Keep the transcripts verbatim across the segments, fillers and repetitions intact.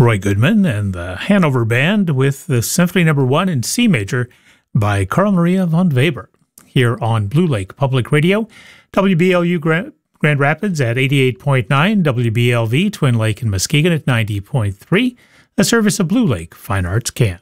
Roy Goodman and the Hanover Band with the Symphony Number One in C Major by Carl Maria von Weber here on Blue Lake Public Radio, W B L U Grand, Grand Rapids at eighty-eight point nine, W B L V Twin Lake and Muskegon at ninety point three, a service of Blue Lake Fine Arts Camp.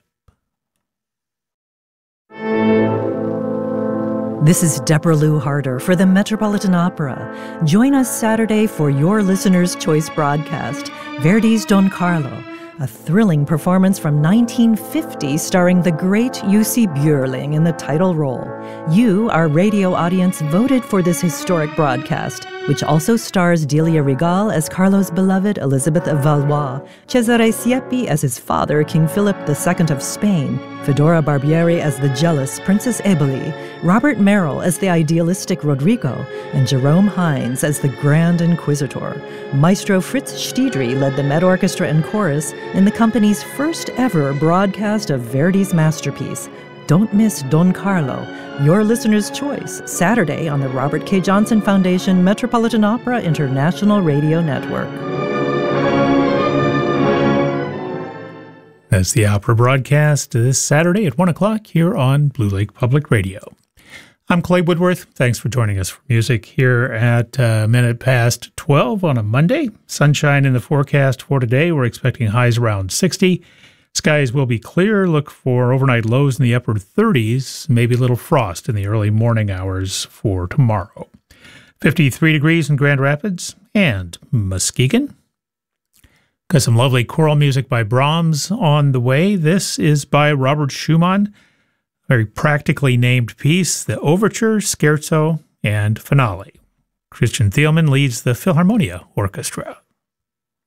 This is Deborah Lou Harder for the Metropolitan Opera. Join us Saturday for your Listener's Choice broadcast, Verdi's Don Carlo, a thrilling performance from nineteen fifty starring the great Jussi Björling in the title role. You, our radio audience, voted for this historic broadcast, which also stars Delia Regal as Carlo's beloved Elizabeth of Valois, Cesare Siepi as his father, King Philip the Second of Spain, Fedora Barbieri as the jealous Princess Eboli, Robert Merrill as the idealistic Rodrigo, and Jerome Hines as the Grand Inquisitor. Maestro Fritz Stiedry led the Met Orchestra and Chorus in the company's first ever broadcast of Verdi's masterpiece. Don't miss Don Carlo, your listener's choice, Saturday on the Robert K. Johnson Foundation Metropolitan Opera International Radio Network. That's the opera broadcast this Saturday at one o'clock here on Blue Lake Public Radio. I'm Clay Woodworth. Thanks for joining us for music here at a uh, minute past twelve on a Monday. Sunshine in the forecast for today. We're expecting highs around sixty. Skies will be clear. Look for overnight lows in the upper thirties, maybe a little frost in the early morning hours for tomorrow. fifty-three degrees in Grand Rapids and Muskegon. Got some lovely choral music by Brahms on the way. This is by Robert Schumann. Very practically named piece, the Overture, Scherzo, and Finale. Christian Thielmann leads the Philharmonia Orchestra.